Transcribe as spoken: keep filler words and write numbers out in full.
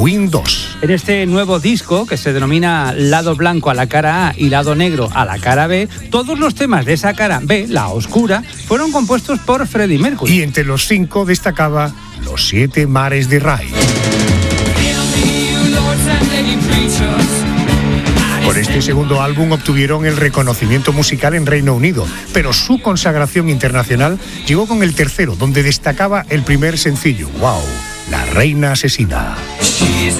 Queen dos. En este nuevo disco, que se denomina Lado Blanco a la cara A y Lado Negro a la cara B, todos los temas de esa cara B, la oscura, fueron compuestos por Freddie Mercury. Y entre los cinco destacaba Los Siete Mares de Ray. Por este segundo álbum obtuvieron el reconocimiento musical en Reino Unido, pero su consagración internacional llegó con el tercero, donde destacaba el primer sencillo, Wow, La Reina Asesina.